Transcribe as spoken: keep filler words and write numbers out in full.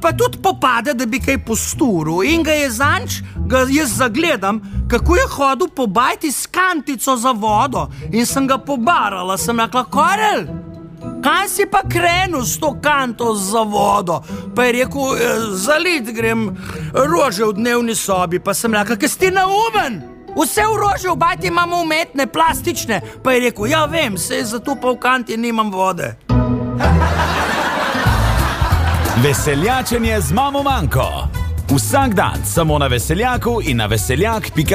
pa tudi popade, da bi kaj posturil. In ga je zanč, ga jaz zagledam, kako je hodil po bajti s kantico za vodo. In sem ga pobarala, sem rekla, Karel, kaj si pa krenil s to kanto za vodo? Pa je rekel, zalit grem rože v dnevni sobi. Pa sem rekla, kaj si neumen? Vse v rože v bajti imamo umetne, plastične. Pa je rekel, ja vem, sej zato pa v kanti nimam vode. Veseljačenje z mamo Manko. Vsak dan samo na Veseljaku in na veseljak pika si.